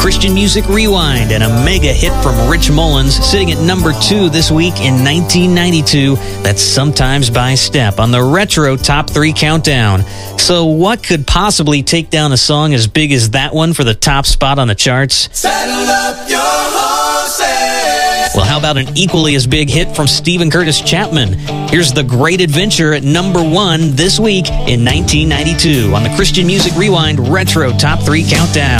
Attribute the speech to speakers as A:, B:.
A: Christian Music Rewind, and a mega hit from Rich Mullins, sitting at number 2 this week in 1992. That's Sometimes by Step on the Retro Top 3 Countdown. So what could possibly take down a song as big as that one for the top spot on the charts?
B: Saddle up your horses.
A: Well, how about an equally as big hit from Stephen Curtis Chapman? Here's The Great Adventure at number 1 this week in 1992 on the Christian Music Rewind Retro Top 3 Countdown.